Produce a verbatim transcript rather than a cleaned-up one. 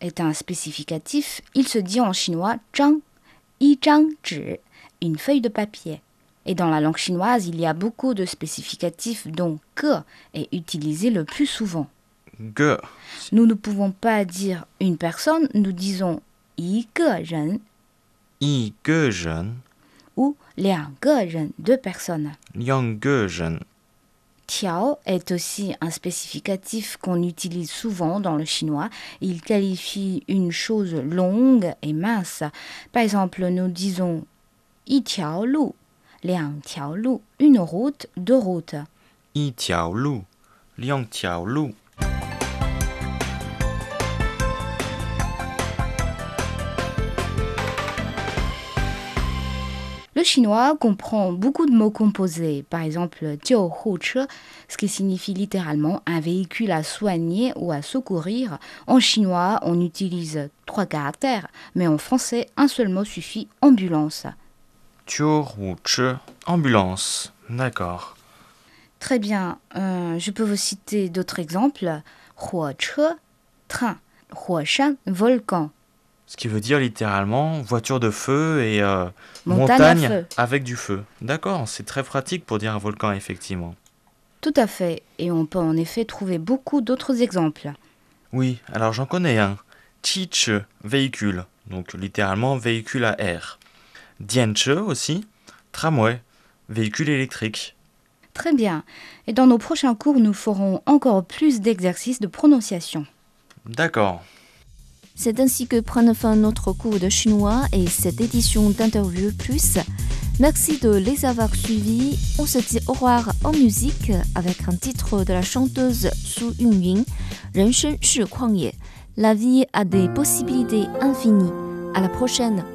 est un spécificatif. Il se dit en chinois zhang, yi zhang zhi, une feuille de papier. Et dans la langue chinoise, il y a beaucoup de spécificatifs dont que est utilisé le plus souvent. Ge. Nous ne pouvons pas dire une personne, nous disons yi ge ren Yi ge ren, ou liang ge ren, deux personnes. liang ge ren. Tiao est aussi un spécificatif qu'on utilise souvent dans le chinois. Il qualifie une chose longue et mince. Par exemple, nous disons yi tiao lu, liang tiao lu, une route, deux routes. Yi tiao lu, liang tiao lu. Le chinois comprend beaucoup de mots composés, par exemple jiu hu che, ce qui signifie littéralement un véhicule à soigner ou à secourir. En chinois, on utilise trois caractères, mais en français, un seul mot suffit, ambulance. Jiu hu che, ambulance. D'accord. Très bien, euh, je peux vous citer d'autres exemples. Huo che, train. Huoshan, volcan. Ce qui veut dire littéralement voiture de feu et euh, Montagne montagne à feu. avec du feu. D'accord, c'est très pratique pour dire un volcan, effectivement. Tout à fait, et on peut en effet trouver beaucoup d'autres exemples. Oui, alors j'en connais un. Chi-che, véhicule, donc littéralement véhicule à air. Dian-che aussi, tramway, véhicule électrique. Très bien, et dans nos prochains cours, nous ferons encore plus d'exercices de prononciation. D'accord. C'est ainsi que prend fin notre cours de chinois et cette édition d'Interview Plus. Merci de les avoir suivis. On se dit au revoir en musique avec un titre de la chanteuse Su Yungying, Ren Shen Shi Kuang Ye. La vie a des possibilités infinies. À la prochaine.